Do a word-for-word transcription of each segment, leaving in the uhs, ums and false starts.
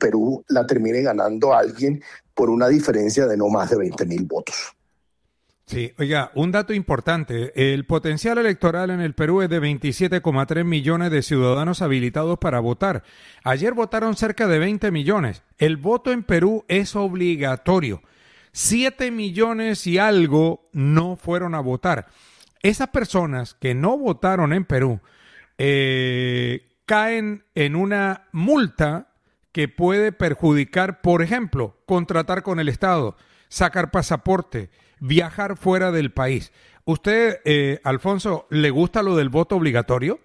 Perú la termine ganando alguien por una diferencia de no más de veinte mil votos. Sí, oiga, un dato importante, el potencial electoral en el Perú es de veintisiete coma tres millones de ciudadanos habilitados para votar. Ayer votaron cerca de veinte millones. El voto en Perú es obligatorio. siete millones y algo no fueron a votar. Esas personas que no votaron en Perú eh, caen en una multa que puede perjudicar, por ejemplo, contratar con el Estado, sacar pasaporte, viajar fuera del país. ¿Usted, eh, Alfonso, le gusta lo del voto obligatorio?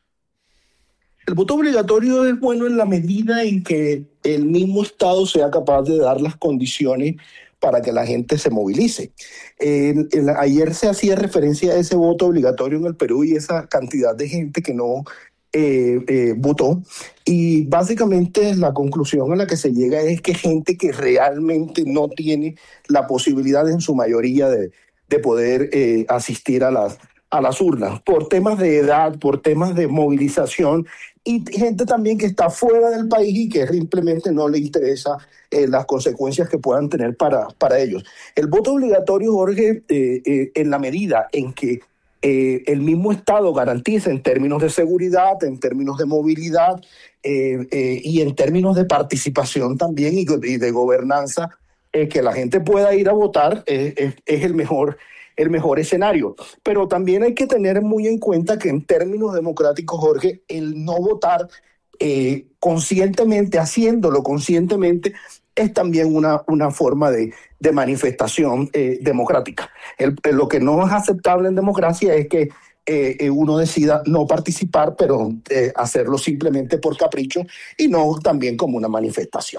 El voto obligatorio es bueno en la medida en que el mismo Estado sea capaz de dar las condiciones para que la gente se movilice. Eh, en la, ayer se hacía referencia a ese voto obligatorio en el Perú y esa cantidad de gente que no eh, eh, votó. Y básicamente la conclusión a la que se llega es que gente que realmente no tiene la posibilidad en su mayoría de, de poder eh, asistir a las, a las urnas, por temas de edad, por temas de movilización, y gente también que está fuera del país y que simplemente no le interesa eh, las consecuencias que puedan tener para, para ellos. El voto obligatorio, Jorge, eh, eh, en la medida en que eh, el mismo Estado garantiza en términos de seguridad, en términos de movilidad eh, eh, y en términos de participación también y, y de gobernanza, eh, que la gente pueda ir a votar, eh, es, es el mejor el mejor escenario. Pero también hay que tener muy en cuenta que en términos democráticos, Jorge, el no votar eh, conscientemente, haciéndolo conscientemente, es también una, una forma de, de manifestación eh, democrática. El, el, lo que no es aceptable en democracia es que eh, uno decida no participar, pero eh, hacerlo simplemente por capricho y no también como una manifestación.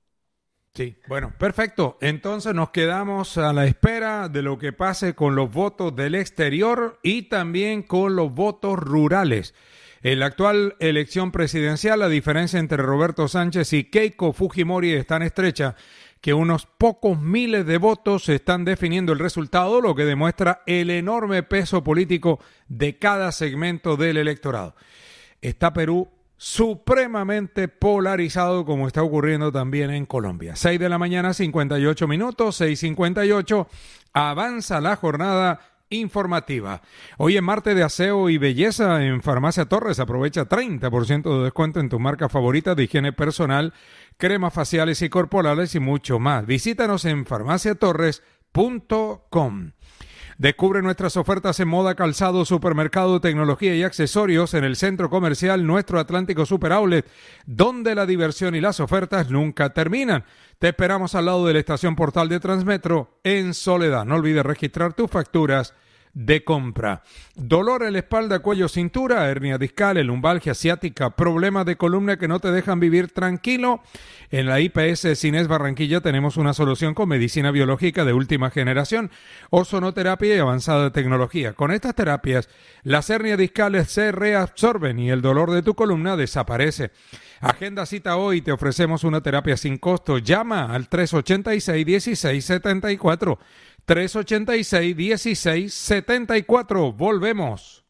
Sí, bueno, perfecto. Entonces nos quedamos a la espera de lo que pase con los votos del exterior y también con los votos rurales. En la actual elección presidencial, la diferencia entre Roberto Sánchez y Keiko Fujimori es tan estrecha que unos pocos miles de votos están definiendo el resultado, lo que demuestra el enorme peso político de cada segmento del electorado. Está Perú supremamente polarizado, como está ocurriendo también en Colombia. seis de la mañana, cincuenta y ocho minutos, seis cincuenta y ocho, avanza la jornada informativa. Hoy es martes de aseo y belleza en Farmacia Torres. Aprovecha treinta por ciento de descuento en tu marca favorita de higiene personal, cremas faciales y corporales y mucho más. Visítanos en farmacia torres punto com. Descubre nuestras ofertas en moda, calzado, supermercado, tecnología y accesorios en el centro comercial Nuestro Atlántico Super Outlet, donde la diversión y las ofertas nunca terminan. Te esperamos al lado de la estación Portal de Transmetro en Soledad. No olvides registrar tus facturas de compra. Dolor en la espalda, cuello, cintura, hernia discal, lumbalgia asiática, problemas de columna que no te dejan vivir tranquilo. En la I P S Cines Barranquilla tenemos una solución con medicina biológica de última generación, ozonoterapia y avanzada tecnología. Con estas terapias, las hernias discales se reabsorben y el dolor de tu columna desaparece. Agenda cita hoy, te ofrecemos una terapia sin costo. Llama al tres ochenta y seis, dieciséis setenta y cuatro. tres ochenta y seis, dieciséis setenta y cuatro. Volvemos.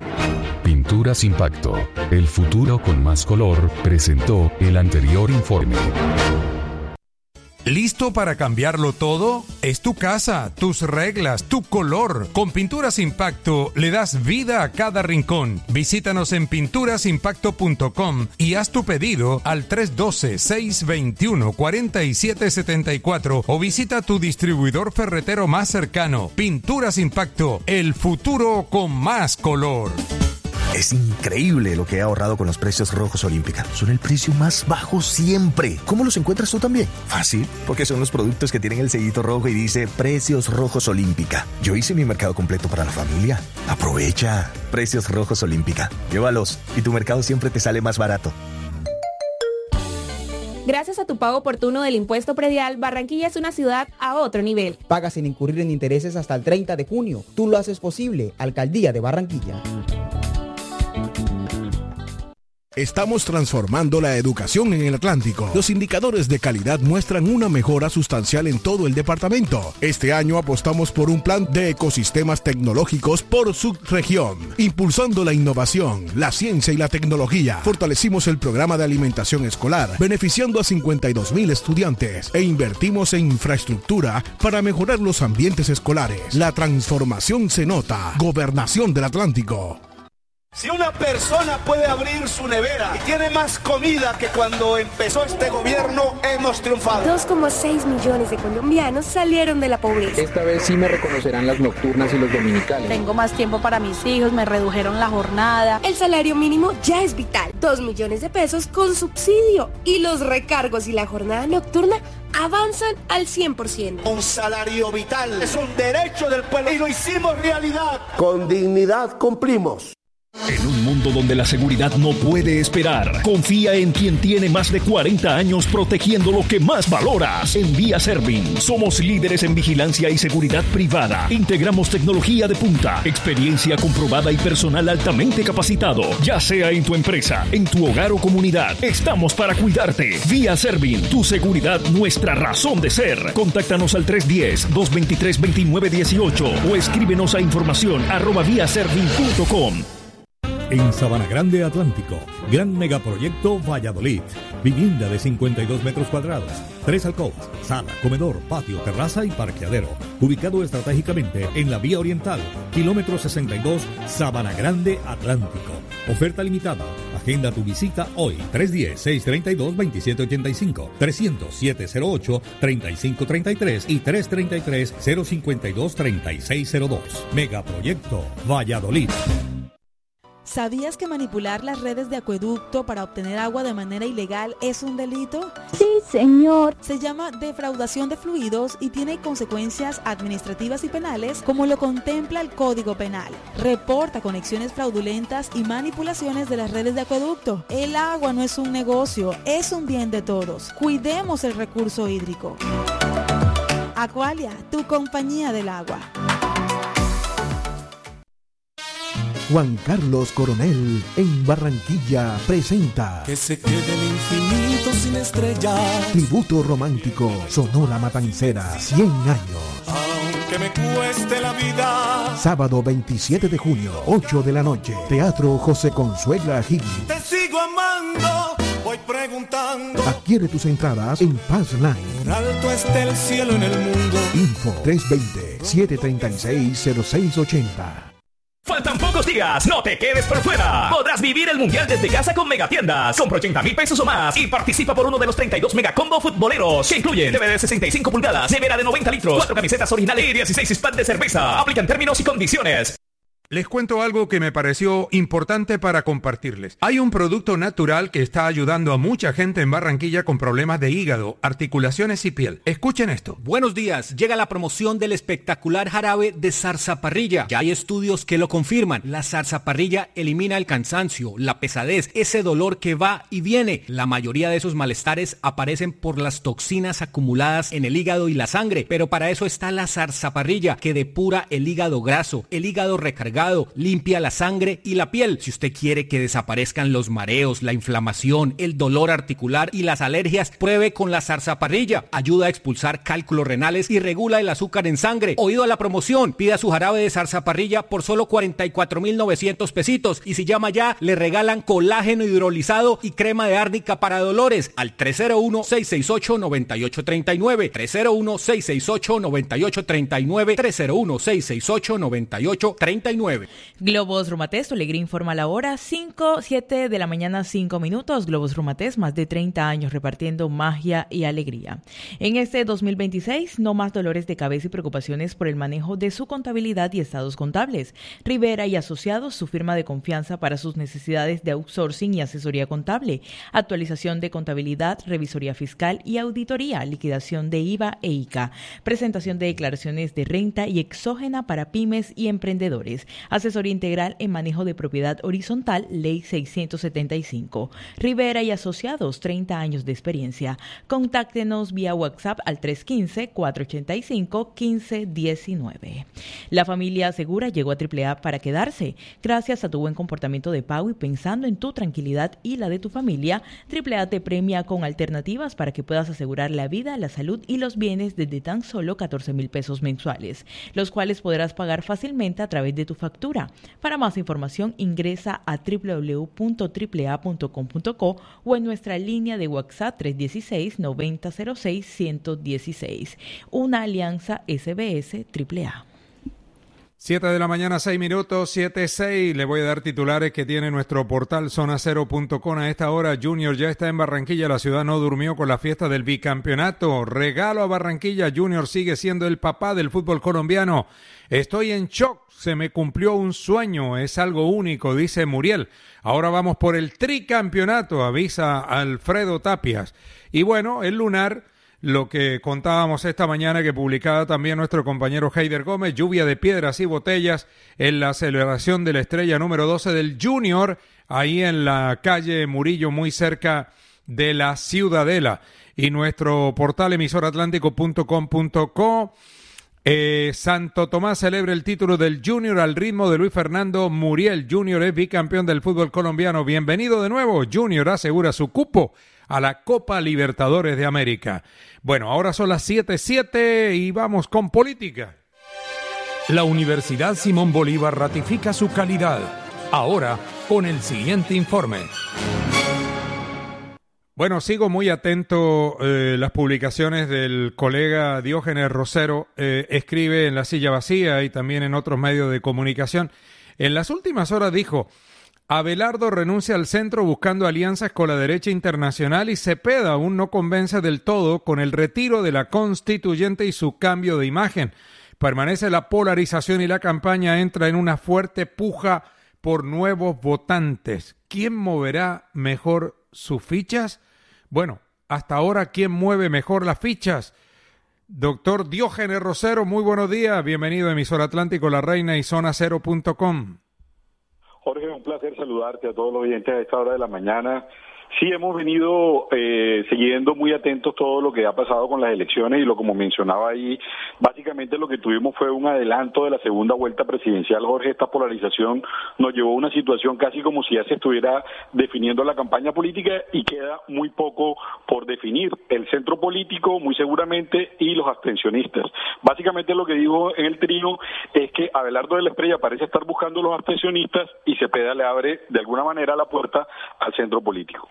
Pinturas Impacto, el futuro con más color, presentó el anterior informe. ¿Listo para cambiarlo todo? Es tu casa, tus reglas, tu color. Con Pinturas Impacto le das vida a cada rincón. Visítanos en pinturas impacto punto com y haz tu pedido al tres uno dos, seis dos uno, cuatro siete siete cuatro o visita tu distribuidor ferretero más cercano. Pinturas Impacto, el futuro con más color. Es increíble lo que he ahorrado con los precios rojos Olímpica. Son el precio más bajo siempre. ¿Cómo los encuentras tú también? Fácil, porque son los productos que tienen el sellito rojo y dice Precios Rojos Olímpica. Yo hice mi mercado completo para la familia. Aprovecha. Precios Rojos Olímpica. Llévalos y tu mercado siempre te sale más barato. Gracias a tu pago oportuno del impuesto predial, Barranquilla es una ciudad a otro nivel. Paga sin incurrir en intereses hasta el treinta de junio. Tú lo haces posible. Alcaldía de Barranquilla. Estamos transformando la educación en el Atlántico. Los indicadores de calidad muestran una mejora sustancial en todo el departamento. Este año apostamos por un plan de ecosistemas tecnológicos por subregión, impulsando la innovación, la ciencia y la tecnología. Fortalecimos el programa de alimentación escolar, beneficiando a cincuenta y dos mil estudiantes, e invertimos en infraestructura para mejorar los ambientes escolares. La transformación se nota. Gobernación del Atlántico. Si una persona puede abrir su nevera y tiene más comida que cuando empezó este gobierno, hemos triunfado. dos coma seis millones de colombianos salieron de la pobreza. Esta vez sí me reconocerán las nocturnas y los dominicales. Tengo más tiempo para mis hijos, me redujeron la jornada. El salario mínimo ya es vital. Dos millones de pesos con subsidio. Y los recargos y la jornada nocturna avanzan al cien por ciento. Un salario vital es un derecho del pueblo y lo hicimos realidad. Con dignidad cumplimos. En un mundo donde la seguridad no puede esperar, confía en quien tiene más de cuarenta años protegiendo lo que más valoras. En Vía Servin somos líderes en vigilancia y seguridad privada. Integramos tecnología de punta, experiencia comprobada y personal altamente capacitado. Ya sea en tu empresa, en tu hogar o comunidad, estamos para cuidarte. Vía Servin, tu seguridad, nuestra razón de ser. Contáctanos al tres uno cero, dos dos tres, dos nueve uno ocho o escríbenos a información arroba viaservin punto com. En Sabana Grande Atlántico, gran megaproyecto Valladolid. Vivienda de cincuenta y dos metros cuadrados, tres alcobas, sala, comedor, patio, terraza y parqueadero. Ubicado estratégicamente en la vía oriental, kilómetro sesenta y dos, Sabana Grande Atlántico. Oferta limitada. Agenda tu visita hoy. tres uno cero, seis tres dos, dos siete ocho cinco, trescientos, siete cero ocho, treinta y cinco treinta y tres y tres tres tres, cero cinco dos, treinta y seis cero dos. Megaproyecto Valladolid. ¿Sabías que manipular las redes de acueducto para obtener agua de manera ilegal es un delito? Sí, señor. Se llama defraudación de fluidos y tiene consecuencias administrativas y penales como lo contempla el Código Penal. Reporta conexiones fraudulentas y manipulaciones de las redes de acueducto. El agua no es un negocio, es un bien de todos. Cuidemos el recurso hídrico. Aqualia, tu compañía del agua. Juan Carlos Coronel en Barranquilla presenta Que se quede el infinito sin estrellas. Tributo romántico Sonora Matancera, cien años. Aunque me cueste la vida. Sábado veintisiete de junio, ocho de la noche. Teatro José Consuela Gil. Te sigo amando, voy preguntando. Adquiere tus entradas en Pass Line. Por alto está el cielo en el mundo. Info tres dos cero, siete tres seis, cero seis ocho cero. Faltan pocos días, no te quedes por fuera. Podrás vivir el mundial desde casa con Megatiendas. Compra ochenta mil pesos o más y participa por uno de los treinta y dos megacombo futboleros que incluyen T V de sesenta y cinco pulgadas, nevera de noventa litros, cuatro camisetas originales y dieciséis six-pack de cerveza. Aplican términos y condiciones. Les cuento algo que me pareció importante para compartirles. Hay un producto natural que está ayudando a mucha gente en Barranquilla con problemas de hígado, articulaciones y piel. Escuchen esto. Buenos días. Llega la promoción del espectacular jarabe de zarzaparrilla. Ya hay estudios que lo confirman. La zarzaparrilla elimina el cansancio, la pesadez, ese dolor que va y viene. La mayoría de esos malestares aparecen por las toxinas acumuladas en el hígado y la sangre. Pero para eso está la zarzaparrilla, que depura el hígado graso, el hígado recargado, limpia la sangre y la piel. Si usted quiere que desaparezcan los mareos, la inflamación, el dolor articular y las alergias, pruebe con la zarzaparrilla. Ayuda a expulsar cálculos renales y regula el azúcar en sangre. Oído a la promoción, pida su jarabe de zarzaparrilla por solo cuarenta y cuatro mil novecientos pesitos. Y si llama ya, le regalan colágeno hidrolizado y crema de árnica para dolores al tres cero uno, seis seis ocho, nueve ocho tres nueve, tres cero uno, seis seis ocho, nueve ocho tres nueve, tres cero uno, seis seis ocho, nueve ocho tres nueve. Globos Rumatés, tu alegría informa la hora, cinco, siete de la mañana, cinco minutos. Globos Rumatés, más de treinta años repartiendo magia y alegría. En este dos mil veintiséis, no más dolores de cabeza y preocupaciones por el manejo de su contabilidad y estados contables. Rivera y Asociados, su firma de confianza para sus necesidades de outsourcing y asesoría contable, actualización de contabilidad, revisoría fiscal y auditoría, liquidación de I V A e I C A, presentación de declaraciones de renta y exógena para pymes y emprendedores. Asesoría integral en manejo de propiedad horizontal, Ley seiscientos setenta y cinco. Rivera y Asociados, treinta años de experiencia. Contáctenos vía WhatsApp al tres uno cinco, cuatro ocho cinco, uno cinco uno nueve. La familia Segura llegó a Triple A para quedarse. Gracias a tu buen comportamiento de pago y pensando en tu tranquilidad y la de tu familia, Triple A te premia con alternativas para que puedas asegurar la vida, la salud y los bienes desde tan solo catorce mil pesos mensuales, los cuales podrás pagar fácilmente a través de tu factura. Para más información ingresa a doble u doble u doble u punto triple a punto com punto co o en nuestra línea de WhatsApp tres uno seis, nueve cero cero seis, uno uno seis. Una alianza S B S Triple A. siete de la mañana, seis minutos, siete seis. Le voy a dar titulares que tiene nuestro portal zona cero punto com a esta hora. Junior ya está en Barranquilla. La ciudad no durmió con la fiesta del bicampeonato. Regalo a Barranquilla. Junior sigue siendo el papá del fútbol colombiano. Estoy en shock. Se me cumplió un sueño. Es algo único, dice Muriel. Ahora vamos por el tricampeonato, avisa Alfredo Tapias. Y bueno, el lunar, lo que contábamos esta mañana que publicaba también nuestro compañero Heider Gómez, lluvia de piedras y botellas en la celebración de la estrella número doce del Junior, ahí en la calle Murillo, muy cerca de la Ciudadela. Y nuestro portal emisor atlántico punto com punto co, eh, Santo Tomás celebra el título del Junior al ritmo de Luis Fernando Muriel. Junior es bicampeón del fútbol colombiano. Bienvenido de nuevo. Junior asegura su cupo a la Copa Libertadores de América. Bueno, ahora son las siete siete y vamos con política. La Universidad Simón Bolívar ratifica su calidad. Ahora, con el siguiente informe. Bueno, sigo muy atento eh, las publicaciones del colega Diógenes Rosero. Eh, escribe en La Silla Vacía y también en otros medios de comunicación. En las últimas horas dijo: Abelardo renuncia al centro buscando alianzas con la derecha internacional y Cepeda aún no convence del todo con el retiro de la constituyente y su cambio de imagen. Permanece la polarización y la campaña entra en una fuerte puja por nuevos votantes. ¿Quién moverá mejor sus fichas? Bueno, hasta ahora, ¿quién mueve mejor las fichas? Doctor Diógenes Rosero, muy buenos días. Bienvenido a Emisor Atlántico, La Reina y zona cero punto com. Jorge, un placer saludarte a todos los oyentes a esta hora de la mañana. Sí, hemos venido eh, siguiendo muy atentos todo lo que ha pasado con las elecciones y lo como mencionaba ahí, básicamente lo que tuvimos fue un adelanto de la segunda vuelta presidencial, Jorge. Esta polarización nos llevó a una situación casi como si ya se estuviera definiendo la campaña política y queda muy poco por definir. El centro político, muy seguramente, y los abstencionistas. Básicamente lo que digo en el trino es que Abelardo de la Espriella parece estar buscando los abstencionistas y Cepeda le abre de alguna manera la puerta al centro político.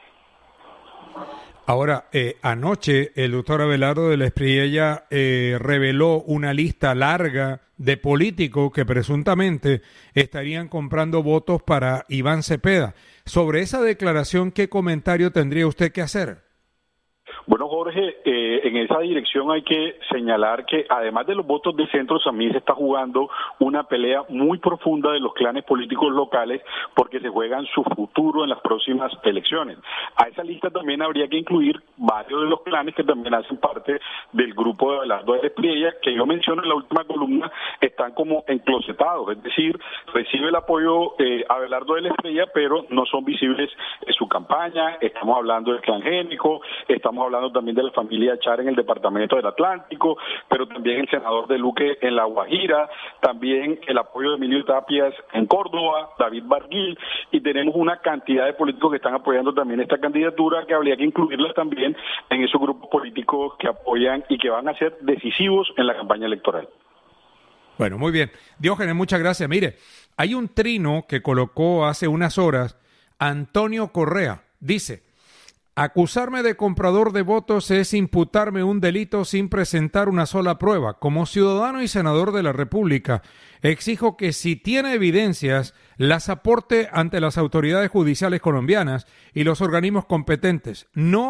Ahora, eh, anoche el doctor Abelardo de la Espriella eh, reveló una lista larga de políticos que presuntamente estarían comprando votos para Iván Cepeda. Sobre esa declaración, ¿qué comentario tendría usted que hacer? Bueno, Jorge, eh, en esa dirección hay que señalar que además de los votos de centro, también se está jugando una pelea muy profunda de los clanes políticos locales porque se juegan su futuro en las próximas elecciones. A esa lista también habría que incluir varios de los clanes que también hacen parte del grupo de Abelardo de la Espriella, que yo menciono en la última columna, están como enclosetados, es decir, recibe el apoyo eh, Abelardo de la Espriella, pero no son visibles en su campaña. Estamos hablando del clan Génico, estamos hablando también de la familia Char en el departamento del Atlántico, pero también el senador de Luque en La Guajira, también el apoyo de Emilio Tapias en Córdoba, David Barguil, y tenemos una cantidad de políticos que están apoyando también esta candidatura, que habría que incluirlas también en esos grupos políticos que apoyan y que van a ser decisivos en la campaña electoral. Bueno, muy bien. Diógenes, muchas gracias. Mire, hay un trino que colocó hace unas horas Antonio Correa. Dice: acusarme de comprador de votos es imputarme un delito sin presentar una sola prueba. Como ciudadano y senador de la República, exijo que si tiene evidencias, las aporte ante las autoridades judiciales colombianas y los organismos competentes. No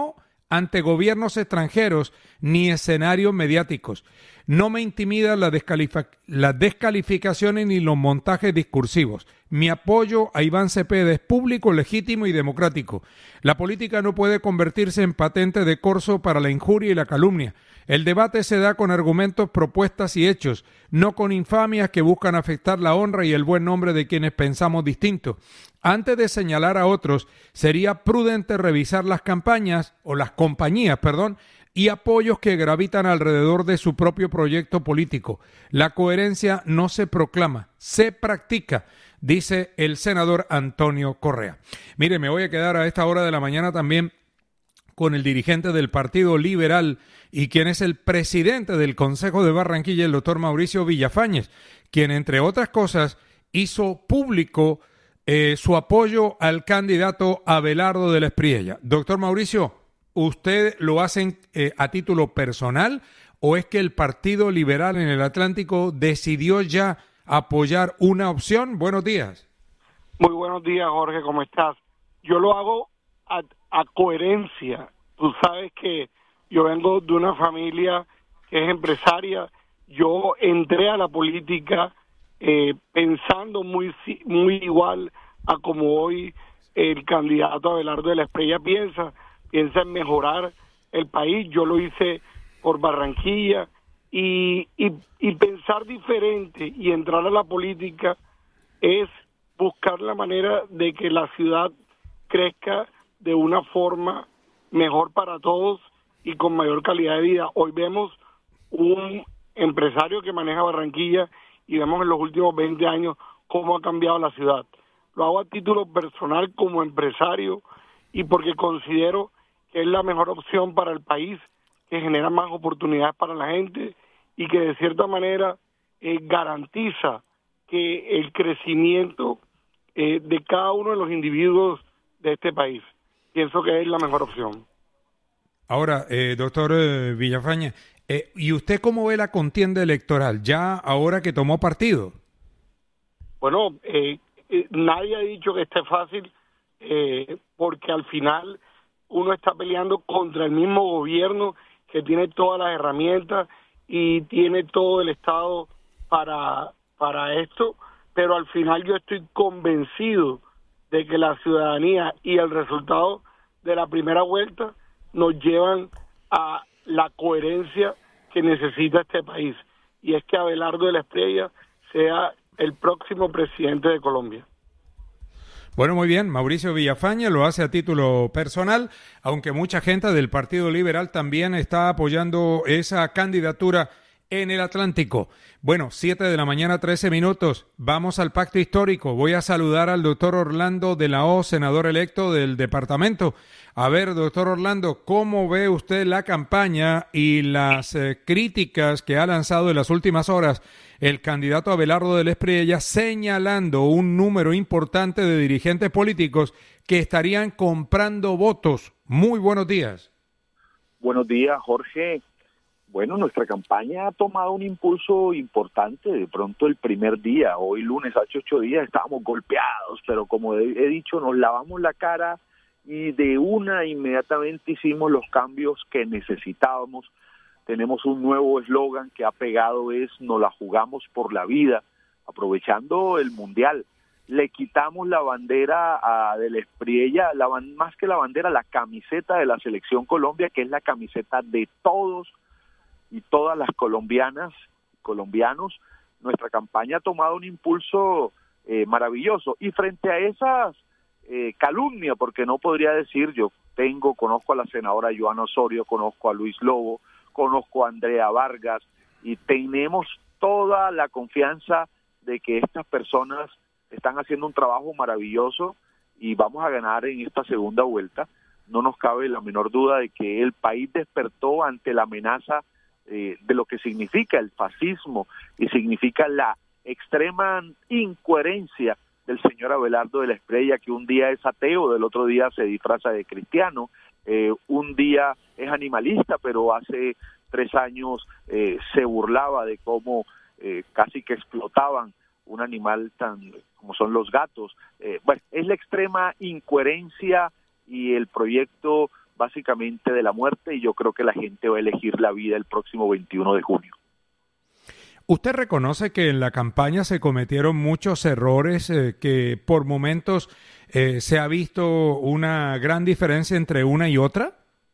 ante gobiernos extranjeros ni escenarios mediáticos. No me intimidan las, descalific- las descalificaciones ni los montajes discursivos. Mi apoyo a Iván Cepeda es público, legítimo y democrático. La política no puede convertirse en patente de corso para la injuria y la calumnia. El debate se da con argumentos, propuestas y hechos, no con infamias que buscan afectar la honra y el buen nombre de quienes pensamos distinto. Antes de señalar a otros, sería prudente revisar las campañas, o las compañías, perdón, y apoyos que gravitan alrededor de su propio proyecto político. La coherencia no se proclama, se practica, dice el senador Antonio Correa. Mire, me voy a quedar a esta hora de la mañana también con el dirigente del Partido Liberal y quien es el presidente del Consejo de Barranquilla, el doctor Mauricio Villafañez, quien, entre otras cosas, hizo público eh, su apoyo al candidato Abelardo de la Espriella. Doctor Mauricio, ¿usted lo hace eh, a título personal o es que el Partido Liberal en el Atlántico decidió ya apoyar una opción? Buenos días. Muy buenos días, Jorge, ¿cómo estás? Yo lo hago a, a coherencia. Tú sabes que yo vengo de una familia que es empresaria. Yo entré a la política eh, pensando muy, muy igual a como hoy el candidato Abelardo de la Espriella piensa. Piensa en mejorar el país. Yo lo hice por Barranquilla y, y, y pensar diferente y entrar a la política es buscar la manera de que la ciudad crezca de una forma mejor para todos y con mayor calidad de vida. Hoy vemos un empresario que maneja Barranquilla y vemos en los últimos veinte años cómo ha cambiado la ciudad. Lo hago a título personal como empresario y porque considero que es la mejor opción para el país, que genera más oportunidades para la gente y que de cierta manera eh, garantiza que el crecimiento eh, de cada uno de los individuos de este país. Pienso que es la mejor opción. Ahora, eh, doctor eh, Villafañez, eh, ¿y usted cómo ve la contienda electoral ya ahora que tomó partido? Bueno, eh, eh, nadie ha dicho que esté fácil eh, porque al final uno está peleando contra el mismo gobierno que tiene todas las herramientas y tiene todo el Estado para, para esto, pero al final yo estoy convencido de que la ciudadanía y el resultado de la primera vuelta nos llevan a la coherencia que necesita este país, y es que Abelardo de la Espriella sea el próximo presidente de Colombia. Bueno, muy bien, Mauricio Villafañez lo hace a título personal, aunque mucha gente del Partido Liberal también está apoyando esa candidatura en el Atlántico. Bueno, siete de la mañana, trece minutos. Vamos al pacto histórico. Voy a saludar al doctor Orlando de la O, senador electo del departamento. A ver, doctor Orlando, ¿cómo ve usted la campaña y las eh, críticas que ha lanzado en las últimas horas el candidato Abelardo de la Espriella, señalando un número importante de dirigentes políticos que estarían comprando votos? Muy buenos días. Buenos días, Jorge. Bueno, nuestra campaña ha tomado un impulso importante. De pronto el primer día, hoy lunes, hace ocho días, estábamos golpeados, pero como he, he dicho, nos lavamos la cara y de una inmediatamente hicimos los cambios que necesitábamos. Tenemos un nuevo eslogan que ha pegado, es "nos la jugamos por la vida", aprovechando el Mundial. Le quitamos la bandera a de la Espriella, la, más que la bandera, la camiseta de la Selección Colombia, que es la camiseta de todos y todas las colombianas, colombianos. Nuestra campaña ha tomado un impulso eh, maravilloso, y frente a esas eh, calumnias, porque no podría decir, yo tengo, conozco a la senadora Joana Osorio, conozco a Luis Lobo, conozco a Andrea Vargas, y tenemos toda la confianza de que estas personas están haciendo un trabajo maravilloso y vamos a ganar en esta segunda vuelta. No nos cabe la menor duda de que el país despertó ante la amenaza Eh, de lo que significa el fascismo y significa la extrema incoherencia del señor Abelardo de la Espriella, que un día es ateo, del otro día se disfraza de cristiano, eh, un día es animalista, pero hace tres años eh, se burlaba de cómo eh, casi que explotaban un animal tan como son los gatos. Eh, bueno, es la extrema incoherencia y el proyecto básicamente de la muerte, y yo creo que la gente va a elegir la vida el próximo veintiuno de junio. ¿Usted reconoce que en la campaña se cometieron muchos errores, eh, que por momentos eh, se ha visto una gran diferencia entre una y otra?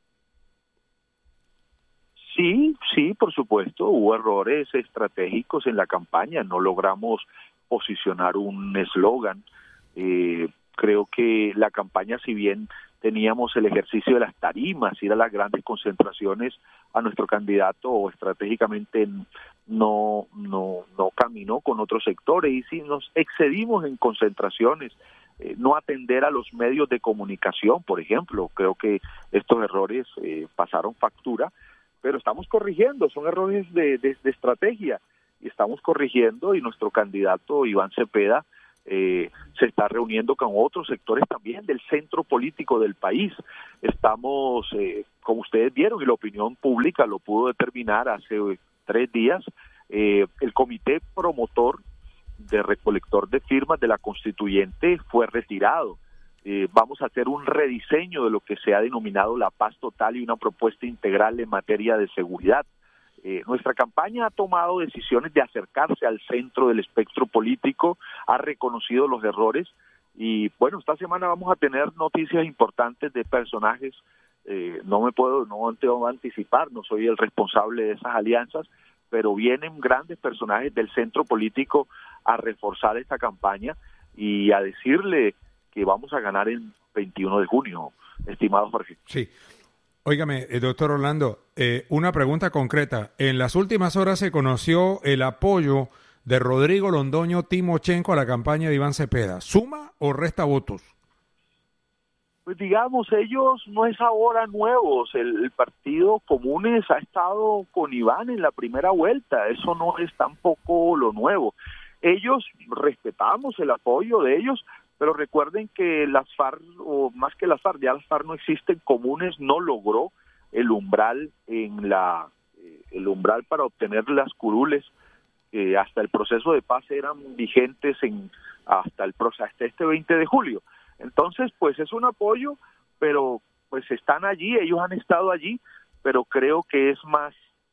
Sí, sí, por supuesto, hubo errores estratégicos en la campaña, no logramos posicionar un eslogan. Eh, creo que la campaña, si bien teníamos el ejercicio de las tarimas, ir a las grandes concentraciones a nuestro candidato, o estratégicamente no, no, no caminó con otros sectores, y si nos excedimos en concentraciones, eh, no atender a los medios de comunicación, por ejemplo, creo que estos errores eh, pasaron factura, pero estamos corrigiendo, son errores de, de, de estrategia, y estamos corrigiendo, y nuestro candidato Iván Cepeda eh, se está reuniendo con otros sectores también del centro político del país. Estamos, eh, como ustedes vieron, y la opinión pública lo pudo determinar hace tres días, eh, el comité promotor de recolector de firmas de la constituyente fue retirado. Eh, vamos a hacer un rediseño de lo que se ha denominado la paz total y una propuesta integral en materia de seguridad. Eh, nuestra campaña ha tomado decisiones de acercarse al centro del espectro político, ha reconocido los errores, y bueno, esta semana vamos a tener noticias importantes de personajes. Eh, no me puedo, no puedo anticipar, no soy el responsable de esas alianzas, pero vienen grandes personajes del centro político a reforzar esta campaña y a decirle que vamos a ganar el veintiuno de junio, estimado Jorge. Sí. Óigame, eh, doctor Orlando, eh, una pregunta concreta. En las últimas horas se conoció el apoyo de Rodrigo Londoño Timochenko a la campaña de Iván Cepeda. ¿Suma o resta votos? Pues digamos, ellos no es ahora nuevos. El, el Partido Comunes ha estado con Iván en la primera vuelta. Eso no es tampoco lo nuevo. Ellos, respetamos el apoyo de ellos, pero recuerden que las FARC, o más que las FARC, ya las FARC no existen, Comunes no logró el umbral en la eh, el umbral para obtener las curules, eh, hasta el proceso de paz eran vigentes en hasta el hasta este veinte de julio. Entonces, pues es un apoyo, pero pues están allí, ellos han estado allí, pero creo que es más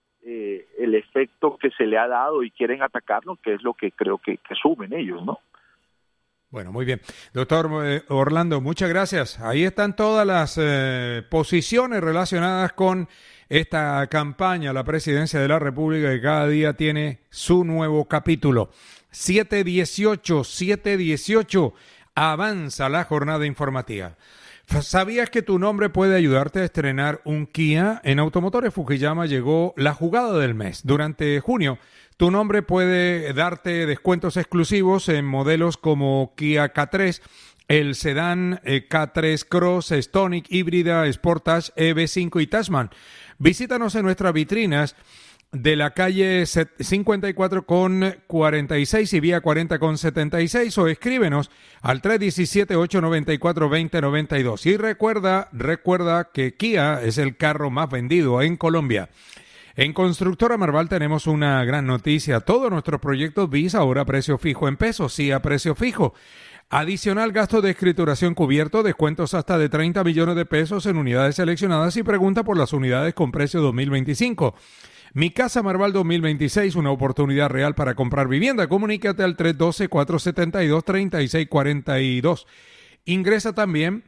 eh, el efecto que se le ha dado y quieren atacarlo, que es lo que creo que, que sumen ellos, ¿no? Bueno, muy bien. Doctor eh, Orlando, muchas gracias. Ahí están todas las eh, posiciones relacionadas con esta campaña a la presidencia de la República, que cada día tiene su nuevo capítulo. siete dieciocho, siete dieciocho, avanza la jornada informativa. ¿Sabías que tu nombre puede ayudarte a estrenar un Kia? En Automotores Fukuyama llegó la jugada del mes. Durante junio, tu nombre puede darte descuentos exclusivos en modelos como Kia K tres, el sedán eh, K tres Cross, Stonic, híbrida, Sportage, E V cinco y Tashman. Visítanos en nuestras vitrinas de la calle cincuenta y cuatro con cuarenta y seis y vía cuarenta con setenta y seis, o escríbenos al tres uno siete, ocho nueve cuatro, dos cero nueve dos. Y recuerda, recuerda que Kia es el carro más vendido en Colombia. En Constructora Marval tenemos una gran noticia. Todos nuestros proyectos B I S ahora a precio fijo en pesos, sí a precio fijo. Adicional gasto de escrituración cubierto, descuentos hasta de treinta millones de pesos en unidades seleccionadas, y pregunta por las unidades con precio dos mil veinticinco. Mi Casa Marval dos mil veintiséis, una oportunidad real para comprar vivienda. Comunícate al tres uno dos, cuatro siete dos, tres seis cuatro dos. Ingresa también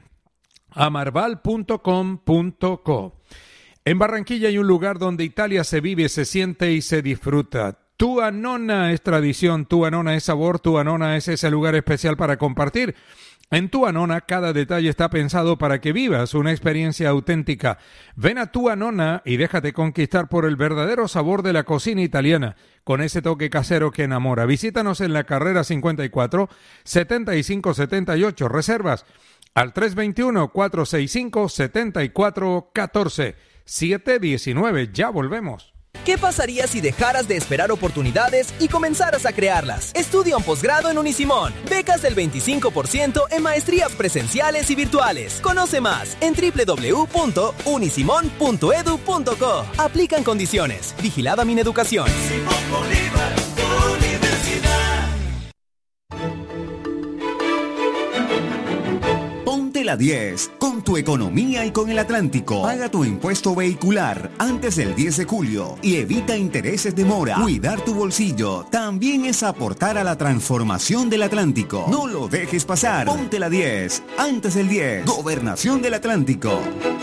a marval punto com punto co. En Barranquilla hay un lugar donde Italia se vive, se siente y se disfruta. Tua Nonna es tradición, Tua Nonna es sabor, Tua Nonna es ese lugar especial para compartir. En Tua Nonna cada detalle está pensado para que vivas una experiencia auténtica. Ven a Tua Nonna y déjate conquistar por el verdadero sabor de la cocina italiana, con ese toque casero que enamora. Visítanos en la carrera cincuenta y cuatro, setenta y cinco setenta y ocho. Reservas al tres dos uno, cuatro seis cinco, siete cuatro uno cuatro. siete diecinueve. Ya volvemos. ¿Qué pasaría si dejaras de esperar oportunidades y comenzaras a crearlas? Estudia un posgrado en Unisimón. Becas del veinticinco por ciento en maestrías presenciales y virtuales. Conoce más en doble u doble u doble u punto unisimón punto edu punto co. Aplican condiciones. Vigilada Mineducación. Simón Bolívar, Universidad. Ponte la diez, con tu economía y con el Atlántico. Paga tu impuesto vehicular antes del diez de julio y evita intereses de mora. Cuidar tu bolsillo también es aportar a la transformación del Atlántico. No lo dejes pasar. Ponte la diez antes del diez. Gobernación del Atlántico.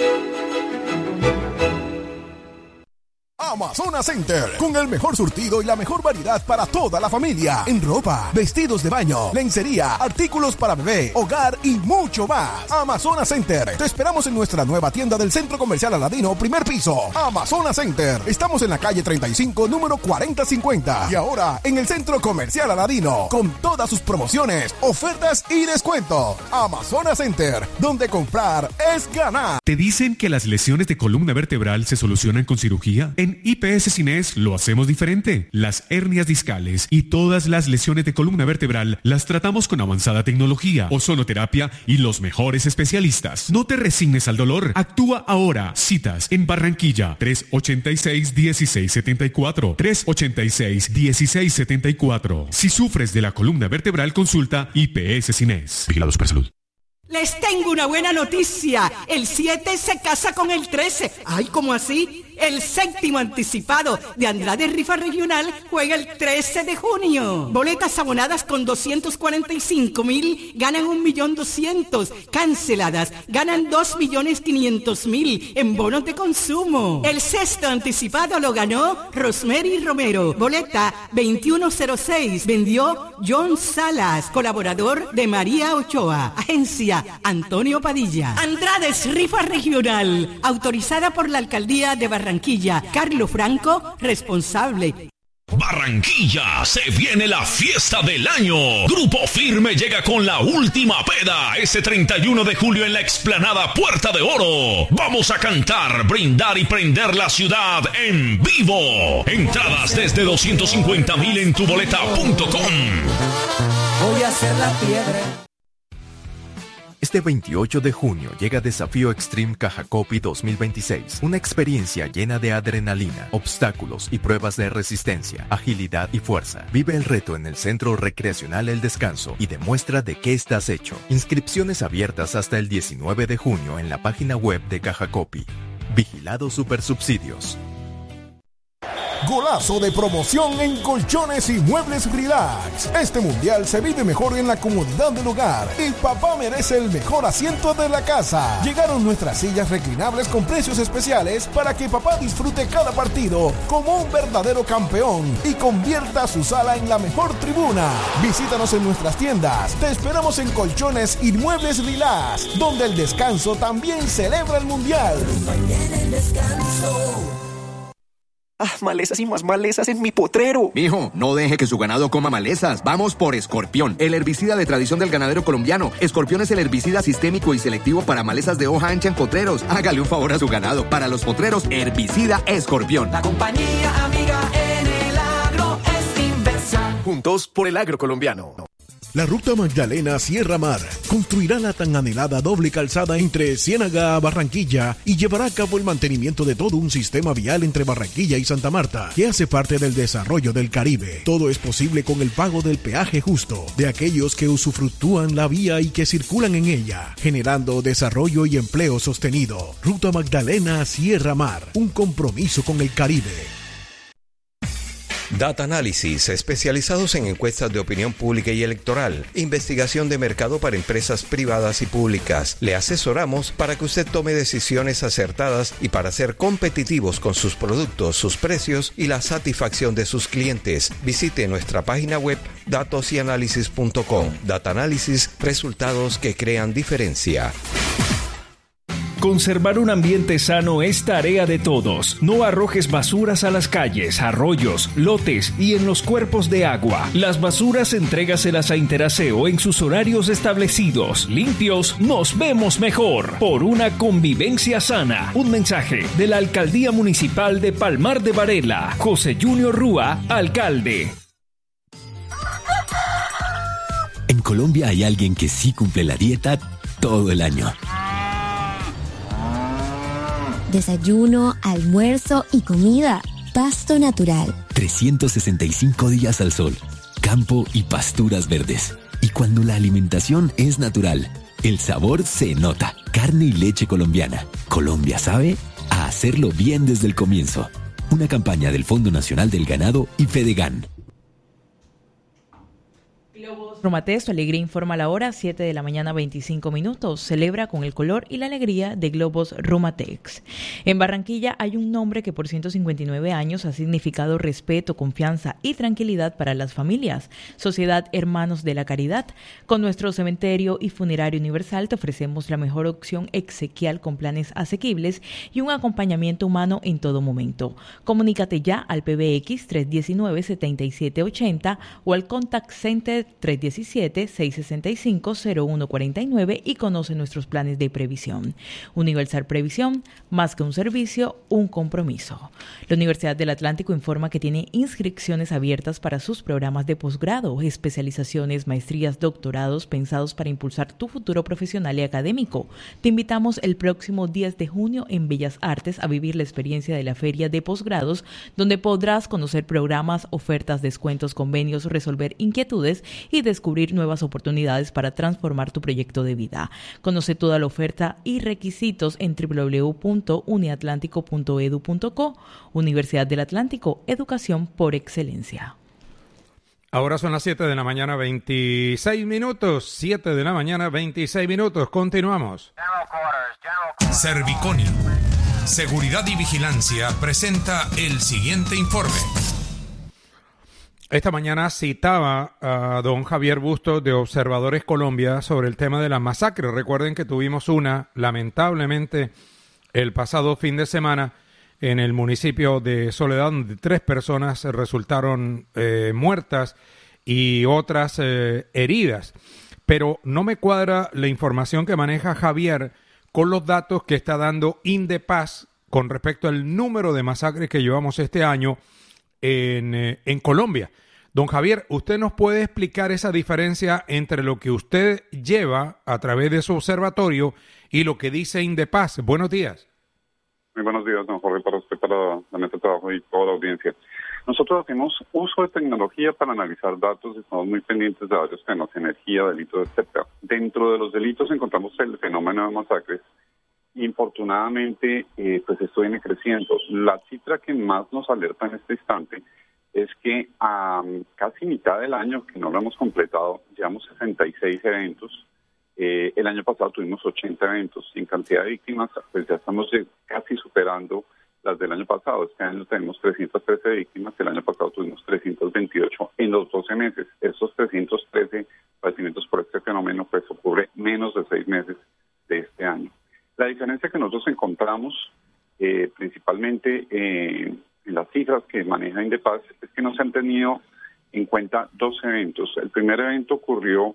Amazonas Center, con el mejor surtido y la mejor variedad para toda la familia, en ropa, vestidos de baño, lencería, artículos para bebé, hogar y mucho más. Amazonas Center, te esperamos en nuestra nueva tienda del Centro Comercial Aladino, primer piso. Amazonas Center, estamos en la calle treinta y cinco, número cuarenta cincuenta, y ahora en el Centro Comercial Aladino, con todas sus promociones, ofertas y descuentos. Amazonas Center, donde comprar es ganar. ¿Te dicen que las lesiones de columna vertebral se solucionan con cirugía? En I P S Cines lo hacemos diferente. Las hernias discales y todas las lesiones de columna vertebral las tratamos con avanzada tecnología, ozonoterapia y los mejores especialistas. No te resignes al dolor. Actúa ahora. Citas en Barranquilla, tres ochenta y seis, dieciséis setenta y cuatro, tres ochenta y seis, dieciséis setenta y cuatro. Si sufres de la columna vertebral, consulta I P S Cines. Vigilado Supersalud. Les tengo una buena noticia. El siete se casa con el trece. Ay, ¿cómo así? El séptimo anticipado de Andrade Rifa Regional juega el trece de junio. Boletas abonadas con doscientos cuarenta y cinco mil ganan un millón doscientos. Canceladas ganan dos millones quinientos mil en bonos de consumo. El sexto anticipado lo ganó Rosemary Romero. Boleta veintiuno cero seis. Vendió John Salas, colaborador de María Ochoa. Agencia Antonio Padilla. Andrades Rifa Regional, autorizada por la Alcaldía de Barranquilla. Carlos Franco, responsable. Barranquilla, se viene la fiesta del año. Grupo Firme llega con la última peda este treinta y uno de julio en la explanada Puerta de Oro. Vamos a cantar, brindar y prender la ciudad en vivo. Entradas desde doscientos cincuenta mil en tuboleta punto com. Voy a hacer la piedra. Este veintiocho de junio llega Desafío Extreme Cajacopi dos mil veintiséis, una experiencia llena de adrenalina, obstáculos y pruebas de resistencia, agilidad y fuerza. Vive el reto en el Centro Recreacional El Descanso y demuestra de qué estás hecho. Inscripciones abiertas hasta el diecinueve de junio en la página web de Cajacopi. Vigilado Supersubsidios. Golazo de promoción en Colchones y Muebles Relax. Este mundial se vive mejor en la comodidad del hogar. Y papá merece el mejor asiento de la casa. Llegaron nuestras sillas reclinables con precios especiales para que papá disfrute cada partido como un verdadero campeón y convierta su sala en la mejor tribuna. Visítanos en nuestras tiendas. Te esperamos en Colchones y Muebles Relax, donde el descanso también celebra el mundial. Mañana el descanso. Ah, malezas y más malezas en mi potrero. Mijo, no deje que su ganado coma malezas. Vamos por Escorpión, el herbicida de tradición del ganadero colombiano. Escorpión es el herbicida sistémico y selectivo para malezas de hoja ancha en potreros. Hágale un favor a su ganado. Para los potreros, herbicida Escorpión. La compañía amiga en el agro es Inversa. Juntos por el agro colombiano. La Ruta Magdalena Sierra Mar construirá la tan anhelada doble calzada entre Ciénaga a Barranquilla y llevará a cabo el mantenimiento de todo un sistema vial entre Barranquilla y Santa Marta, que hace parte del desarrollo del Caribe. Todo es posible con el pago del peaje justo de aquellos que usufructúan la vía y que circulan en ella, generando desarrollo y empleo sostenido. Ruta Magdalena Sierra Mar, un compromiso con el Caribe. Data Análisis, especializados en encuestas de opinión pública y electoral, investigación de mercado para empresas privadas y públicas. Le asesoramos para que usted tome decisiones acertadas y para ser competitivos con sus productos, sus precios y la satisfacción de sus clientes. Visite nuestra página web datos y análisis punto com. Data Análisis, resultados que crean diferencia. Conservar un ambiente sano es tarea de todos. No arrojes basuras a las calles, arroyos, lotes y en los cuerpos de agua. Las basuras entrégaselas a Interaseo en sus horarios establecidos. Limpios, nos vemos mejor. Por una convivencia sana. Un mensaje de la Alcaldía Municipal de Palmar de Varela. José Junior Rúa, alcalde. En Colombia hay alguien que sí cumple la dieta todo el año. Desayuno, almuerzo y comida. Pasto natural. trescientos sesenta y cinco días al sol. Campo y pasturas verdes. Y cuando la alimentación es natural, El sabor se nota. Carne y leche colombiana. Colombia sabe a hacerlo bien desde el comienzo. Una campaña del Fondo Nacional del Ganado y Fedegan. Rumatex, tu alegría informa la hora, siete de la mañana, veinticinco minutos. Celebra con el color y la alegría de Globos Rumatex. En Barranquilla hay un nombre que por ciento cincuenta y nueve años ha significado respeto, confianza y tranquilidad para las familias. Sociedad Hermanos de la Caridad. Con nuestro cementerio y funerario universal te ofrecemos la mejor opción exequial con planes asequibles y un acompañamiento humano en todo momento. Comunícate ya al P B X tres uno nueve, siete siete ocho cero o al Contact Center tres uno siete, seis seis cinco, cero uno cuatro nueve y conoce nuestros planes de previsión. Universal Previsión, más que un servicio, un compromiso. La Universidad del Atlántico informa que tiene inscripciones abiertas para sus programas de posgrado, especializaciones, maestrías, doctorados pensados para impulsar tu futuro profesional y académico. Te invitamos el próximo diez de junio en Bellas Artes a vivir la experiencia de la Feria de Posgrados, donde podrás conocer programas, ofertas, descuentos, convenios, resolver inquietudes y descubrir nuevas oportunidades para transformar tu proyecto de vida. Conoce toda la oferta y requisitos en doble u doble u doble u punto uniatlántico punto e d u punto co. Universidad del Atlántico, educación por excelencia. Ahora son las siete de la mañana, veintiséis minutos. siete de la mañana, veintiséis minutos. Continuamos. Serviconio, Seguridad y Vigilancia presenta el siguiente informe. Esta mañana citaba a don Javier Bustos de Observadores Colombia sobre el tema de las masacres. Recuerden que tuvimos una, lamentablemente, el pasado fin de semana en el municipio de Soledad, donde tres personas resultaron eh, muertas y otras eh, heridas. Pero no me cuadra la información que maneja Javier con los datos que está dando Indepaz con respecto al número de masacres que llevamos este año en, eh, en Colombia. Don Javier, ¿usted nos puede explicar esa diferencia entre lo que usted lleva a través de su observatorio y lo que dice Indepaz? Buenos días. Muy buenos días, don Jorge, para usted, para la mesa de trabajo y toda la audiencia. Nosotros hacemos uso de tecnología para analizar datos y estamos muy pendientes de varios temas, energía, delitos, etcétera. Dentro de los delitos encontramos el fenómeno de masacres. Infortunadamente, eh, pues esto viene creciendo. La cifra que más nos alerta en este instante es que a um, casi mitad del año, que no lo hemos completado, llevamos sesenta y seis eventos. Eh, el año pasado tuvimos ochenta eventos y en cantidad de víctimas, pues ya estamos casi superando las del año pasado. Este año tenemos trescientas trece víctimas, el año pasado tuvimos trescientas veintiocho en los doce meses. Esos trescientos trece padecimientos por este fenómeno pues ocurre menos de seis meses de este año. La diferencia que nosotros encontramos eh, principalmente eh, en las cifras que maneja Indepaz es que no se han tenido en cuenta dos eventos. El primer evento ocurrió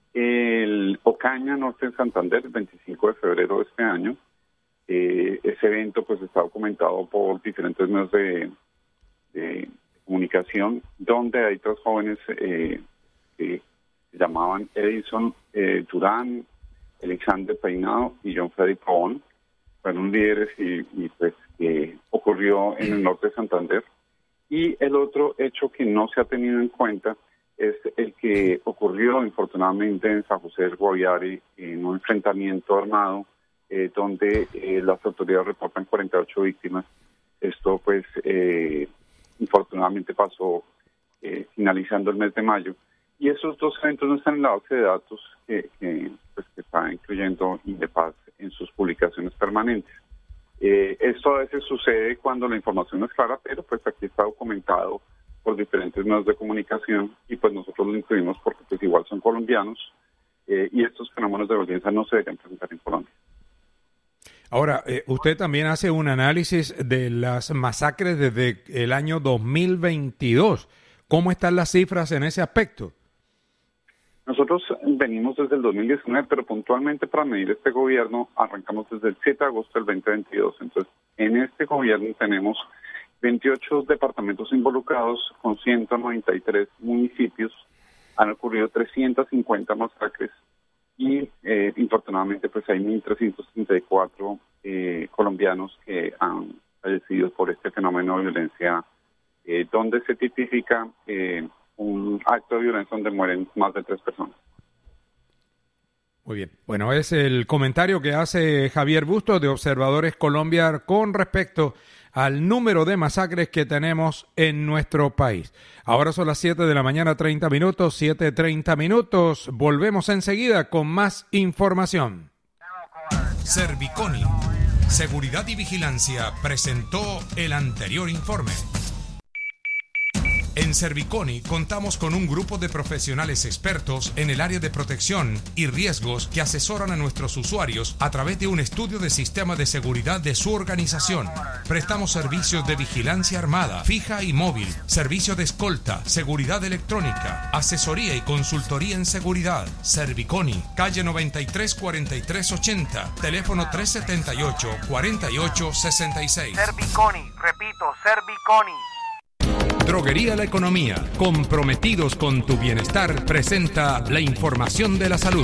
el Ocaña Norte en Santander, el veinticinco de febrero de este año. Eh, ese evento pues está documentado por diferentes medios de, de comunicación, donde hay tres jóvenes eh, que se llamaban Edison eh, Durán, Alexander Peinado y John Freddy Pavón. Fueron líderes y, y pues eh, ocurrió en el norte de Santander. Y el otro hecho que no se ha tenido en cuenta es el que ocurrió infortunadamente en San José del Guaviare, en un enfrentamiento armado, eh, donde eh, las autoridades reportan cuarenta y ocho víctimas. Esto pues eh, infortunadamente pasó eh, finalizando el mes de mayo. Y esos dos eventos no están en la base de datos que, que, pues, que está incluyendo Indepaz en sus publicaciones permanentes. Eh, esto a veces sucede cuando la información no es clara, pero pues aquí está documentado por diferentes medios de comunicación y pues nosotros lo incluimos porque pues igual son colombianos eh, y estos fenómenos de violencia no se deben presentar en Colombia. Ahora, eh, usted también hace un análisis de las masacres desde el año dos mil veintidós. ¿Cómo están las cifras en ese aspecto? Nosotros venimos desde el dos mil diecinueve, pero puntualmente para medir este gobierno arrancamos desde el siete de agosto del veinte veintidós. Entonces, en este gobierno tenemos veintiocho departamentos involucrados con ciento noventa y tres municipios. Han ocurrido trescientas cincuenta masacres y, eh, infortunadamente, pues hay mil trescientos treinta y cuatro eh, colombianos que han fallecido por este fenómeno de violencia, eh, donde se tipifica eh, un acto de violencia donde mueren más de tres personas. Muy bien. Bueno, es el comentario que hace Javier Bustos de Observadores Colombia con respecto al número de masacres que tenemos en nuestro país. Ahora son las siete de la mañana, treinta minutos, siete treinta minutos. Volvemos enseguida con más información. Serviconi, Seguridad y Vigilancia, presentó el anterior informe. En Serviconi contamos con un grupo de profesionales expertos en el área de protección y riesgos que asesoran a nuestros usuarios a través de un estudio de sistema de seguridad de su organización. Prestamos servicios de vigilancia armada, fija y móvil, servicio de escolta, seguridad electrónica, asesoría y consultoría en seguridad. Serviconi, calle noventa y tres cuarenta y tres ochenta, teléfono tres setenta y ocho cuarenta y ocho sesenta y seis. Serviconi, repito, Serviconi. Droguería La Economía, comprometidos con tu bienestar, presenta la información de la salud.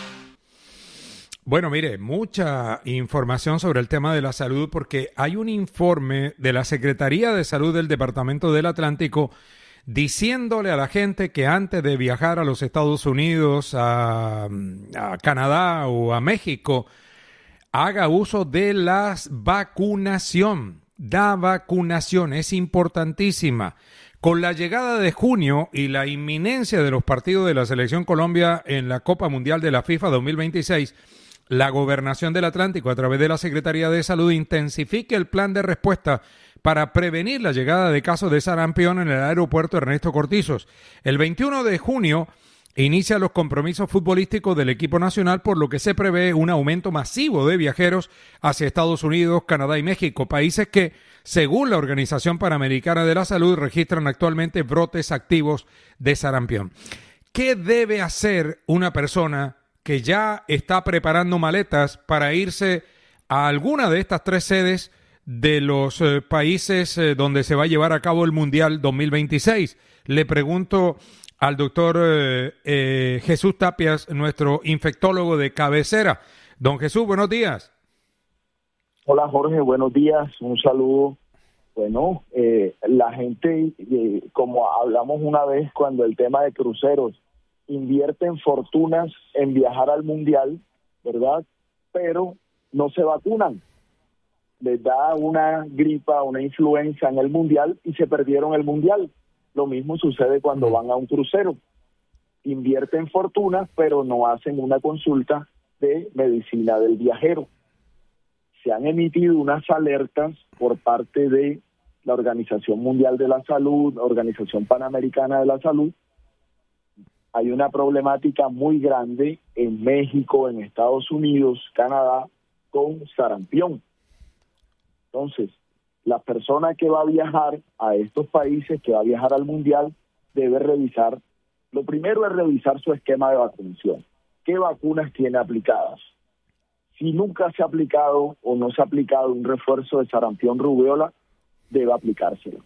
Bueno, mire, mucha información sobre el tema de la salud porque hay un informe de la Secretaría de Salud del Departamento del Atlántico diciéndole a la gente que antes de viajar a los Estados Unidos, a, a Canadá o a México, haga uso de la vacunación. La vacunación es importantísima. Con la llegada de junio y la inminencia de los partidos de la Selección Colombia en la Copa Mundial de la FIFA dos mil veintiséis, la Gobernación del Atlántico, a través de la Secretaría de Salud, intensifica el plan de respuesta para prevenir la llegada de casos de sarampión en el aeropuerto Ernesto Cortizos. El veintiuno de junio inicia los compromisos futbolísticos del equipo nacional, por lo que se prevé un aumento masivo de viajeros hacia Estados Unidos, Canadá y México, países que, según la Organización Panamericana de la Salud, registran actualmente brotes activos de sarampión. ¿Qué debe hacer una persona que ya está preparando maletas para irse a alguna de estas tres sedes de los eh, países eh, donde se va a llevar a cabo el Mundial dos mil veintiséis? Le pregunto al doctor eh, eh, Jesús Tapias, nuestro infectólogo de cabecera. Don Jesús, buenos días. Hola Jorge, buenos días, un saludo. Bueno, eh, la gente, eh, como hablamos una vez cuando el tema de cruceros, invierten fortunas en viajar al Mundial, ¿verdad? Pero no se vacunan. Les da una gripa, una influenza en el Mundial y se perdieron el Mundial. Lo mismo sucede cuando van a un crucero. Invierten fortunas, pero no hacen una consulta de medicina del viajero. Se han emitido unas alertas por parte de la Organización Mundial de la Salud, Organización Panamericana de la Salud. Hay una problemática muy grande en México, en Estados Unidos, Canadá, con sarampión. Entonces, la persona que va a viajar a estos países, que va a viajar al Mundial, debe revisar, lo primero es revisar su esquema de vacunación. ¿Qué vacunas tiene aplicadas? Si nunca se ha aplicado o no se ha aplicado un refuerzo de sarampión rubéola, debe aplicárselo.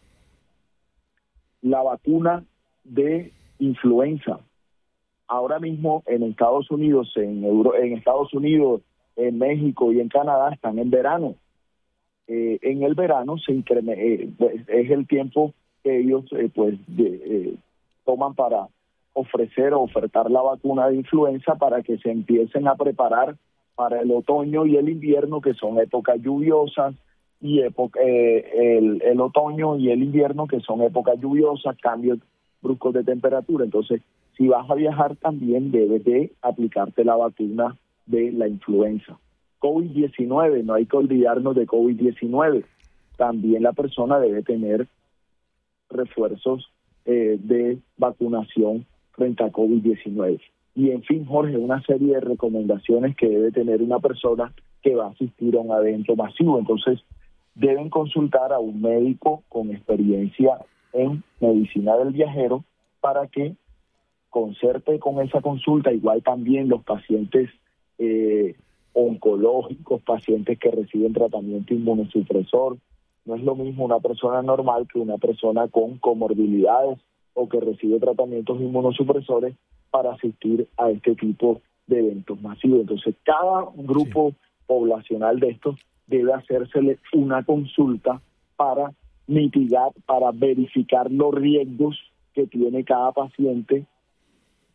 La vacuna de influenza. Ahora mismo en Estados Unidos, en, Euro, en Estados Unidos, en México y en Canadá están en verano. Eh, en el verano se increme, eh, es el tiempo que ellos eh, pues de, eh, toman para ofrecer o ofertar la vacuna de influenza para que se empiecen a preparar para el otoño y el invierno, que son épocas lluviosas, y época, eh, el, el otoño y el invierno, que son épocas lluviosas, cambios bruscos de temperatura. Entonces, si vas a viajar, también debes de aplicarte la vacuna de la influenza. COVID diecinueve, no hay que olvidarnos de COVID diecinueve. También la persona debe tener refuerzos eh, de vacunación frente a COVID diecinueve. Y en fin, Jorge, una serie de recomendaciones que debe tener una persona que va a asistir a un evento masivo. Entonces, deben consultar a un médico con experiencia en medicina del viajero para que concerte con esa consulta. Igual también los pacientes eh, oncológicos, pacientes que reciben tratamiento inmunosupresor. No es lo mismo una persona normal que una persona con comorbilidades o que recibe tratamientos inmunosupresores para asistir a este tipo de eventos masivos. Entonces, cada grupo sí. poblacional de estos debe hacérsele una consulta para mitigar, para verificar los riesgos que tiene cada paciente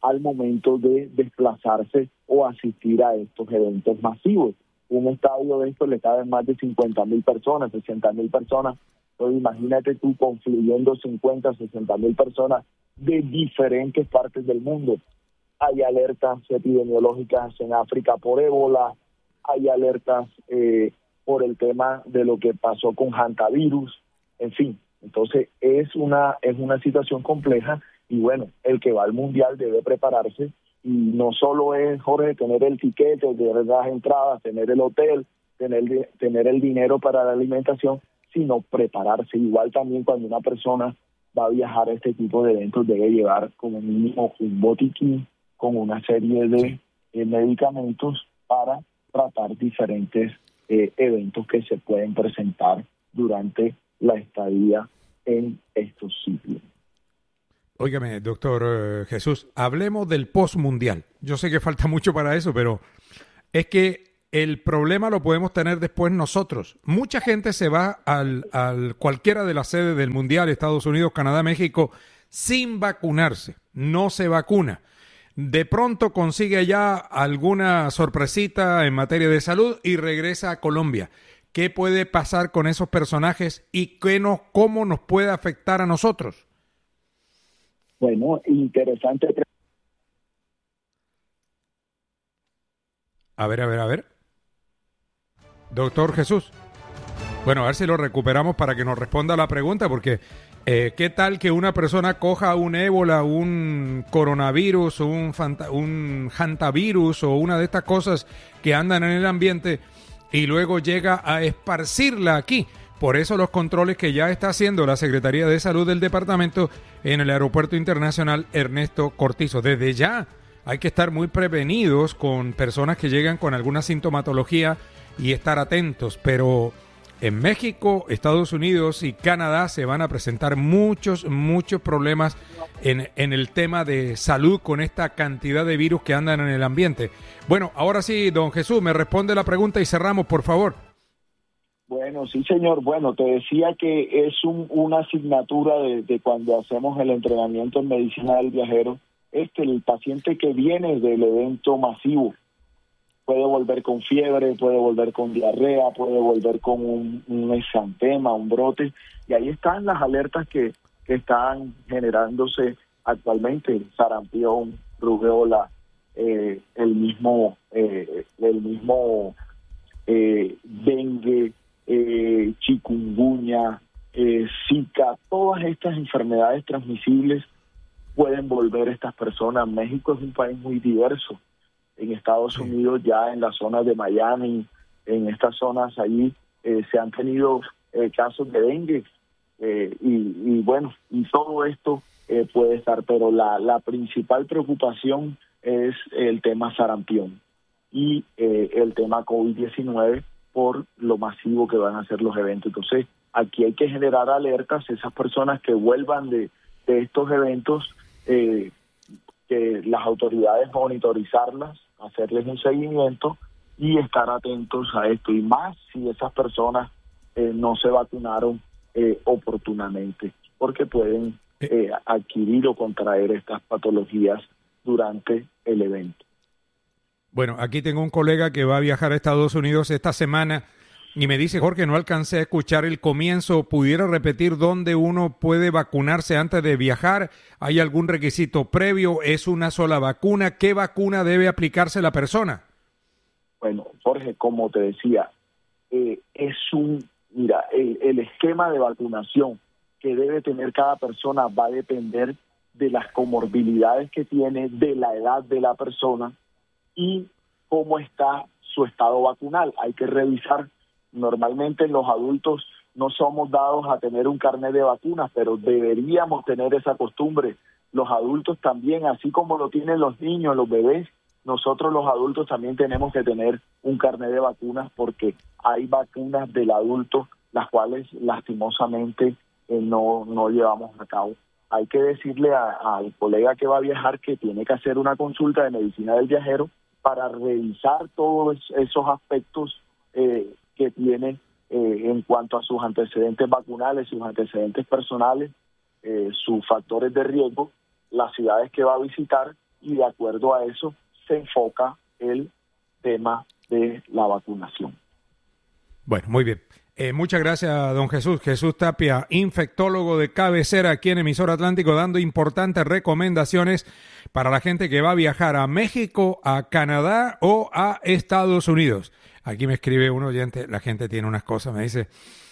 al momento de desplazarse o asistir a estos eventos masivos. Un estadio de estos le caben más de cincuenta mil personas, sesenta mil personas. Entonces imagínate tú confluyendo cincuenta, sesenta mil personas de diferentes partes del mundo. Hay alertas epidemiológicas en África por ébola, hay alertas eh, por el tema de lo que pasó con hantavirus, en fin. Entonces es una es una situación compleja y bueno, el que va al mundial debe prepararse y no solo es, Jorge, tener el tiquete, tener las entradas, tener el hotel, tener tener el dinero para la alimentación, sino prepararse. Igual también cuando una persona va a viajar a este tipo de eventos debe llevar como mínimo un botiquín con una serie de eh, medicamentos para tratar diferentes eh, eventos que se pueden presentar durante la estadía en estos sitios. Óigame, doctor eh, Jesús, hablemos del postmundial. Yo sé que falta mucho para eso, pero es que el problema lo podemos tener después nosotros. Mucha gente se va al, al cualquiera de las sedes del mundial, Estados Unidos, Canadá, México, sin vacunarse. No se vacuna. De pronto consigue allá alguna sorpresita en materia de salud y regresa a Colombia. ¿Qué puede pasar con esos personajes y qué nos, cómo nos puede afectar a nosotros? Bueno, interesante. A ver, a ver, a ver. Doctor Jesús. Bueno, a ver si lo recuperamos para que nos responda la pregunta, porque eh, ¿qué tal que una persona coja un ébola, un coronavirus, un, fanta, un hantavirus o una de estas cosas que andan en el ambiente y luego llega a esparcirla aquí? Por eso los controles que ya está haciendo la Secretaría de Salud del departamento en el Aeropuerto Internacional Ernesto Cortizo. Desde ya hay que estar muy prevenidos con personas que llegan con alguna sintomatología y estar atentos, pero en México, Estados Unidos y Canadá se van a presentar muchos, muchos problemas en, en el tema de salud con esta cantidad de virus que andan en el ambiente. Bueno, ahora sí, don Jesús, me responde la pregunta y cerramos, por favor. Bueno, sí, señor. Bueno, te decía que es un, una asignatura de, de cuando hacemos el entrenamiento en medicina del viajero. Este, el paciente que viene del evento masivo puede volver con fiebre, puede volver con diarrea, puede volver con un, un exantema, un brote, y ahí están las alertas que, que están generándose actualmente: sarampión, rubéola, eh, el mismo, eh, el mismo eh, dengue, eh, chikungunya, eh, zika. Todas estas enfermedades transmisibles pueden volver a estas personas. México es un país muy diverso. En Estados Unidos, ya en las zonas de Miami, en estas zonas allí, eh, se han tenido eh, casos de dengue, eh, y, y bueno, y todo esto eh, puede estar, pero la, la principal preocupación es el tema sarampión y eh, el tema COVID diecinueve por lo masivo que van a ser los eventos. Entonces, aquí hay que generar alertas. Esas personas que vuelvan de, de estos eventos, eh, que las autoridades monitorizarlas, hacerles un seguimiento y estar atentos a esto, y más si esas personas eh, no se vacunaron eh, oportunamente, porque pueden eh, adquirir o contraer estas patologías durante el evento. Bueno, aquí tengo un colega que va a viajar a Estados Unidos esta semana y me dice: Jorge, no alcancé a escuchar el comienzo. ¿Pudiera repetir dónde uno puede vacunarse antes de viajar? ¿Hay algún requisito previo? ¿Es una sola vacuna? ¿Qué vacuna debe aplicarse la persona? Bueno, Jorge, como te decía, eh, es un, mira, el, el esquema de vacunación que debe tener cada persona va a depender de las comorbilidades que tiene, de la edad de la persona y cómo está su estado vacunal. Hay que revisar. Normalmente los adultos no somos dados a tener un carnet de vacunas, pero deberíamos tener esa costumbre. Los adultos también, así como lo tienen los niños, los bebés, nosotros los adultos también tenemos que tener un carnet de vacunas, porque hay vacunas del adulto las cuales lastimosamente eh, no, no llevamos a cabo. Hay que decirle a, al colega que va a viajar que tiene que hacer una consulta de medicina del viajero para revisar todos esos aspectos eh, que tiene eh, en cuanto a sus antecedentes vacunales, sus antecedentes personales, eh, sus factores de riesgo, las ciudades que va a visitar y de acuerdo a eso se enfoca el tema de la vacunación. Bueno, muy bien. Eh, muchas gracias, don Jesús. Jesús Tapia, infectólogo de cabecera aquí en Emisor Atlántico, dando importantes recomendaciones para la gente que va a viajar a México, a Canadá o a Estados Unidos. Aquí me escribe un oyente, la gente tiene unas cosas, me dice,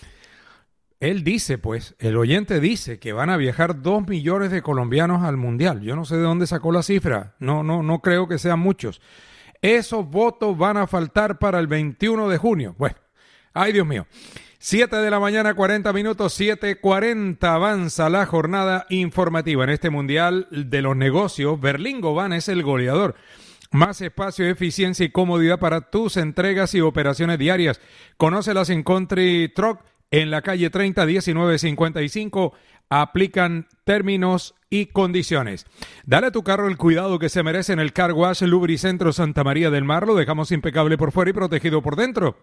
él dice pues, el oyente dice que van a viajar dos millones de colombianos al Mundial. Yo no sé de dónde sacó la cifra, no, no, no creo que sean muchos. Esos votos van a faltar para el veintiuno de junio. Bueno, ay Dios mío. siete de la mañana, cuarenta minutos, siete cuarenta, avanza la jornada informativa. En este Mundial de los Negocios, Berlingo-Van es el goleador. Más espacio, eficiencia y comodidad para tus entregas y operaciones diarias. Conócelas en Country Truck en la calle treinta, diecinueve cincuenta y cinco. Aplican términos y condiciones. Dale a tu carro el cuidado que se merece en el Car Wash Lubricentro Santa María del Mar. Lo dejamos impecable por fuera y protegido por dentro.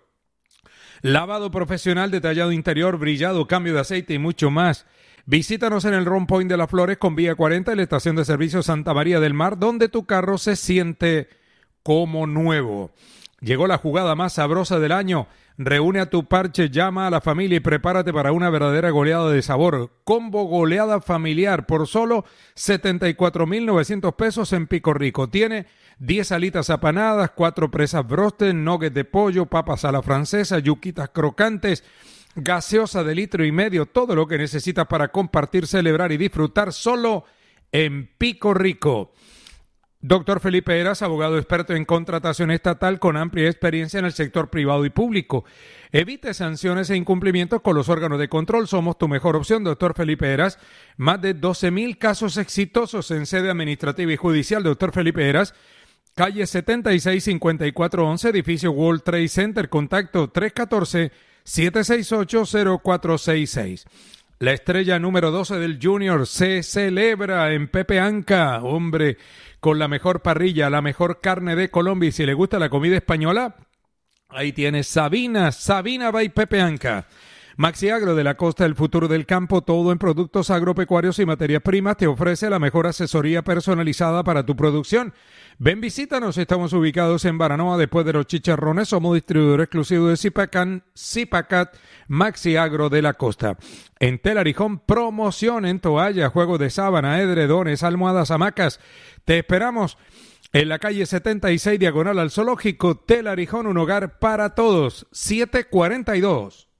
Lavado profesional, detallado interior, brillado, cambio de aceite y mucho más. Visítanos en el Ron Point de las Flores con Vía cuarenta y la estación de servicio Santa María del Mar, donde tu carro se siente como nuevo. Llegó la jugada más sabrosa del año. Reúne a tu parche, llama a la familia y prepárate para una verdadera goleada de sabor. Combo goleada familiar por solo setenta y cuatro mil novecientos pesos en Pico Rico. Tiene diez alitas apanadas, cuatro presas broster, nuggets de pollo, papas a la francesa, yuquitas crocantes, gaseosa de litro y medio, todo lo que necesitas para compartir, celebrar y disfrutar solo en Pico Rico. Doctor Felipe Heras, abogado experto en contratación estatal con amplia experiencia en el sector privado y público. Evite sanciones e incumplimientos con los órganos de control. Somos tu mejor opción, doctor Felipe Heras. Más de doce mil casos exitosos en sede administrativa y judicial. Doctor Felipe Heras, calle setenta y seis, cincuenta y cuatro once, edificio World Trade Center. Contacto tres uno cuatro, siete seis ocho, cero cuatro seis seis. La estrella número doce del Junior se celebra en Pepe Anca, hombre, con la mejor parrilla, la mejor carne de Colombia. Y si le gusta la comida española, ahí tienes Sabina, Sabina by Pepe Anca. Maxi Agro, de la costa del futuro del campo, todo en productos agropecuarios y materias primas, te ofrece la mejor asesoría personalizada para tu producción. Ven, visítanos, estamos ubicados en Baranoa, después de los chicharrones, somos distribuidor exclusivo de Zipacan, Zipacat, Maxi Agro de la costa. En Telarijón, promoción en toalla, juegos de sábana, edredones, almohadas, hamacas. Te esperamos en la calle setenta y seis, diagonal al zoológico. Telarijón, un hogar para todos. siete cuarenta y dos.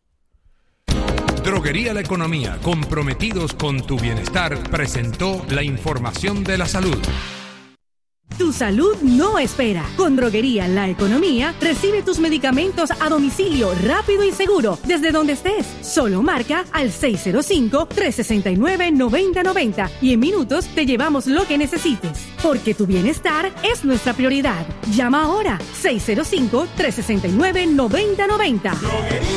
Droguería La Economía, comprometidos con tu bienestar, presentó la información de la salud. Tu salud no espera. Con Droguería La Economía, recibe tus medicamentos a domicilio rápido y seguro, desde donde estés. Solo marca al seis cero cinco, tres seis nueve, nueve cero nueve cero y en minutos te llevamos lo que necesites. Porque tu bienestar es nuestra prioridad. Llama ahora, seis cero cinco, tres seis nueve, nueve cero nueve cero.